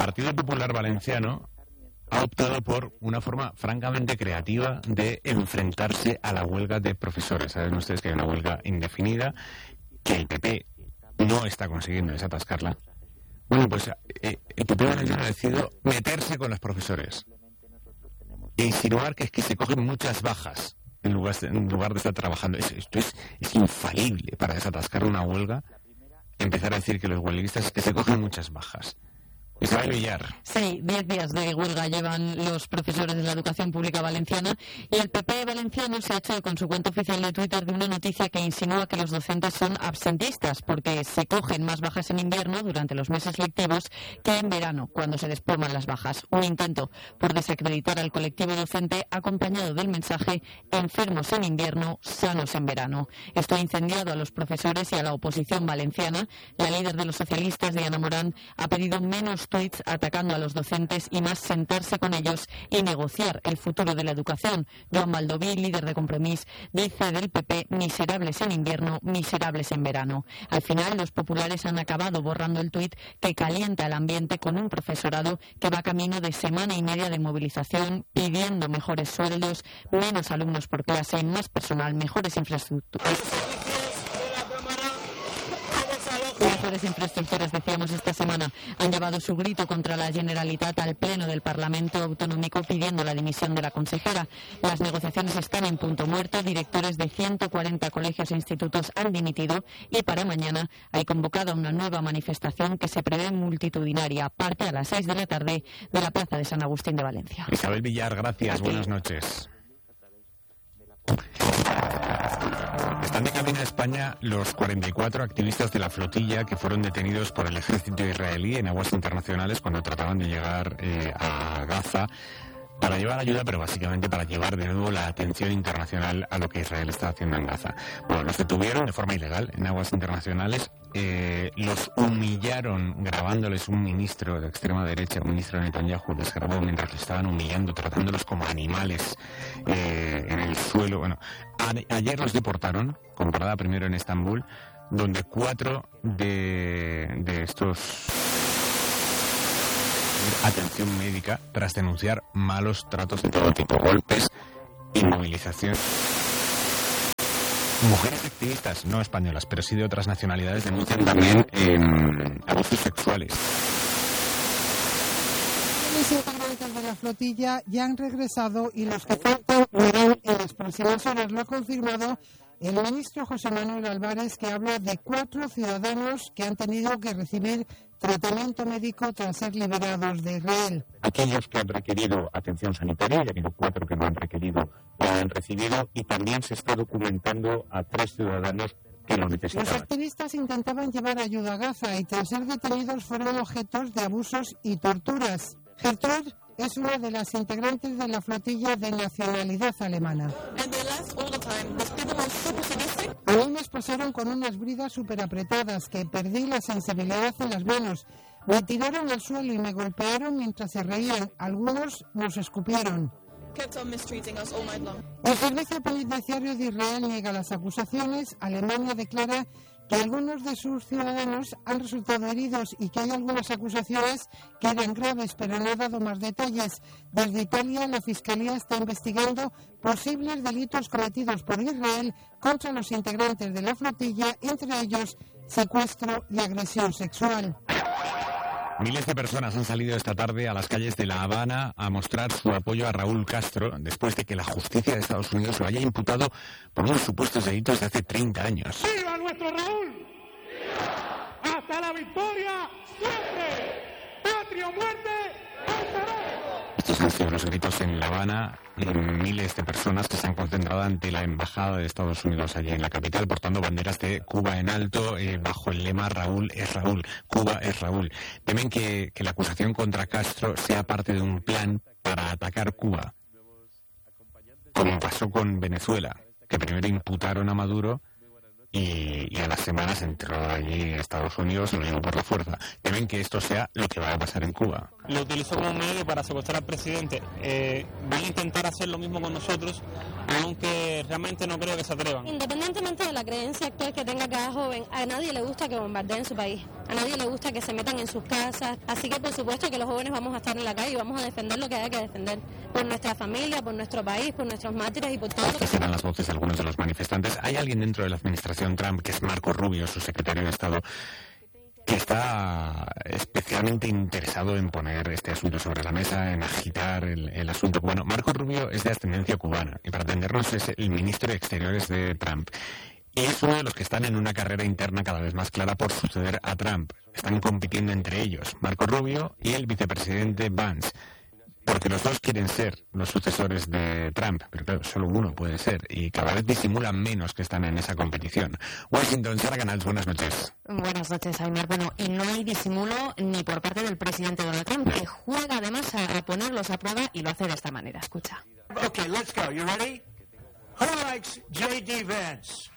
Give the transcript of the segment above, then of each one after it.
Partido Popular Valenciano ha optado por una forma francamente creativa de enfrentarse a la huelga de profesores. Saben ustedes que hay una huelga indefinida, que el PP no está consiguiendo desatascarla. Bueno, pues el PP valenciano ha decidido meterse con los profesores e insinuar que es que se cogen muchas bajas en lugar de estar trabajando. Esto es infalible para desatascar una huelga, empezar a decir que los huelguistas es que se cogen muchas bajas. Isabel Villar. Sí, 10 días de huelga llevan los profesores de la educación pública valenciana y el PP valenciano se ha hecho con su cuenta oficial de Twitter de una noticia que insinúa que los docentes son absentistas porque se cogen más bajas en invierno durante los meses lectivos que en verano, cuando se desploman las bajas. Un intento por desacreditar al colectivo docente acompañado del mensaje enfermos en invierno, sanos en verano. Esto ha incendiado a los profesores y a la oposición valenciana. La líder de los socialistas, Diana Morán, ha pedido menos tweets atacando a los docentes y más sentarse con ellos y negociar el futuro de la educación. Joan Baldoví, líder de Compromís, dice del PP miserables en invierno, miserables en verano. Al final, los populares han acabado borrando el tuit que calienta el ambiente con un profesorado que va camino de semana y media de movilización pidiendo mejores sueldos, menos alumnos por clase, más personal, mejores infraestructuras. Mejores infraestructuras, decíamos esta semana, han llevado su grito contra la Generalitat al Pleno del Parlamento Autonómico pidiendo la dimisión de la consejera. Las negociaciones están en punto muerto, directores de 140 colegios e institutos han dimitido y para mañana hay convocada una nueva manifestación que se prevé multitudinaria. Parte a las 6 de la tarde de la Plaza de San Agustín de Valencia. Isabel Villar, gracias, buenas noches. Están de camino a España los 44 activistas de la flotilla que fueron detenidos por el ejército israelí en aguas internacionales cuando trataban de llegar a Gaza para llevar ayuda, pero básicamente para llevar de nuevo la atención internacional a lo que Israel está haciendo en Gaza. Bueno, los detuvieron de forma ilegal en aguas internacionales, los humillaron grabándoles un ministro de extrema derecha, un ministro de Netanyahu, les grabó mientras los estaban humillando, tratándolos como animales en el suelo. Bueno, ayer los deportaron, con parada primero en Estambul, donde 4 de estos atención médica tras denunciar malos tratos de todo tipo, golpes, inmovilización. Mujeres activistas, no españolas, pero sí de otras nacionalidades, denuncian también abusos sexuales. Los integrantes de la flotilla ya han regresado y los que faltan irán en las próximas horas. Lo ha confirmado el ministro José Manuel Álvarez, que habla de 4 ciudadanos que han tenido que recibir tratamiento médico tras ser liberados de Israel. Aquellos que han requerido atención sanitaria, ya ha habido 4 que no han requerido o han recibido, y también se está documentando a 3 ciudadanos que lo necesitaban. Los activistas intentaban llevar ayuda a Gaza y tras ser detenidos fueron objetos de abusos y torturas. Gertrude es una de las integrantes de la flotilla de nacionalidad alemana. A mí me pasaron con unas bridas súper apretadas que perdí la sensibilidad en las manos. Me tiraron al suelo y me golpearon mientras se reían. Algunos nos escupieron. El servicio penitenciario de Israel niega las acusaciones. Alemania declara que algunos de sus ciudadanos han resultado heridos y que hay algunas acusaciones que eran graves, pero no ha dado más detalles. Desde Italia, la Fiscalía está investigando posibles delitos cometidos por Israel contra los integrantes de la flotilla, entre ellos secuestro y agresión sexual. Miles de personas han salido esta tarde a las calles de La Habana a mostrar su apoyo a Raúl Castro después de que la justicia de Estados Unidos lo haya imputado por unos supuestos delitos de hace 30 años. ¡Viva nuestro Raúl! ¡Viva! ¡Hasta la victoria! ¡Siempre! ¡Patria o muerte! Estos han sido los gritos en La Habana y miles de personas que se han concentrado ante la Embajada de Estados Unidos allí en la capital, portando banderas de Cuba en alto, bajo el lema Raúl es Raúl, Cuba es Raúl. Temen que la acusación contra Castro sea parte de un plan para atacar Cuba, como pasó con Venezuela, que primero imputaron a Maduro y a las semanas entró allí Estados Unidos, lo llevó por la fuerza. ¿Temen que esto sea lo que va a pasar en Cuba? Lo utilizó como medio para secuestrar al presidente. Van a intentar hacer lo mismo con nosotros, aunque realmente no creo que se atrevan. Independientemente de la creencia actual que tenga cada joven, a nadie le gusta que bombardeen su país, a nadie le gusta que se metan en sus casas, así que por supuesto que los jóvenes vamos a estar en la calle y vamos a defender lo que haya que defender, por nuestra familia, por nuestro país, por nuestros mártires y por todo. Estas eran las voces de algunos de los manifestantes. Hay alguien dentro de la administración Trump, que es Marco Rubio, su secretario de Estado, que está especialmente interesado en poner este asunto sobre la mesa, en agitar el asunto cubano. Marco Rubio es de ascendencia cubana y, para atendernos, es el ministro de Exteriores de Trump. Y es uno de los que están en una carrera interna cada vez más clara por suceder a Trump. Están compitiendo entre ellos, Marco Rubio y el vicepresidente Vance, porque los dos quieren ser los sucesores de Trump, pero claro, solo uno puede ser, y cada vez disimulan menos que están en esa competición. Washington, Sara Canals, buenas noches. Buenas noches, Aymar. Bueno, y no hay disimulo ni por parte del presidente Donald Trump, que juega además a ponerlos a prueba y lo hace de esta manera. Escucha. Okay, let's go. You ready? Who likes J.D. Vance?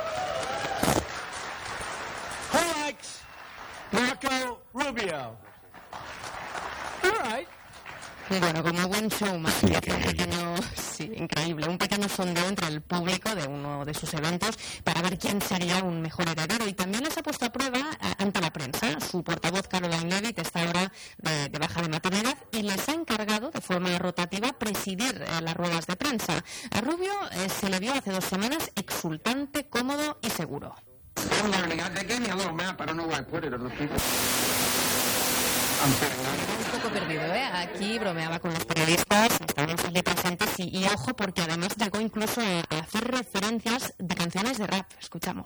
Who likes Marco Rubio? All right. Bueno, como buen showman, increíble, un pequeño sondeo entre el público de uno de sus eventos para ver quién sería un mejor heredero, y también les ha puesto a prueba ante la prensa. Su portavoz Caroline Leavitt está ahora de baja de maternidad y les ha encargado de forma rotativa presidir las ruedas de prensa. A Rubio se le vio hace 2 semanas exultante, cómodo y seguro. Un poco perdido, ¿eh? Aquí bromeaba con los periodistas, estaban allí presentes y ojo, porque además llegó incluso a hacer referencias de canciones de rap. Escuchamos.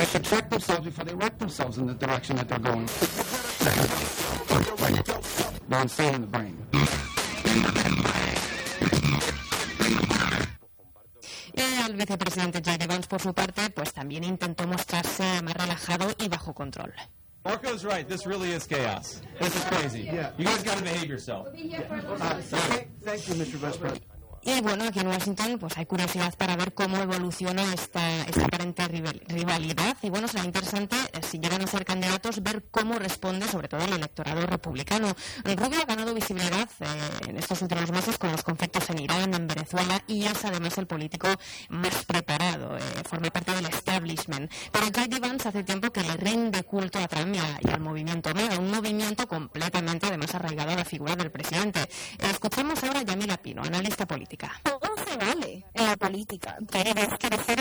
Y el vicepresidente J.D. Vance, por su parte, pues también intentó mostrarse más relajado y bajo control. Marco's right. This really is chaos. This is crazy. Yeah. You guys got to behave yourself. Thank you, Mr. Vice President. Y bueno, aquí en Washington pues hay curiosidad para ver cómo evoluciona esta aparente rivalidad. Y bueno, será interesante, si llegan a ser candidatos, ver cómo responde sobre todo el electorado republicano. Rubio ha ganado visibilidad en estos últimos meses con los conflictos en Irán, en Venezuela, y es además el político más preparado, forma parte del establishment. Pero J.D. Vance hace tiempo que le rinde culto a Trump y al movimiento MEGA, un movimiento completamente además arraigado a la figura del presidente. Escuchamos ahora a Yamila Pino, analista política. Todo se vale en la política. ¿Quieres crecer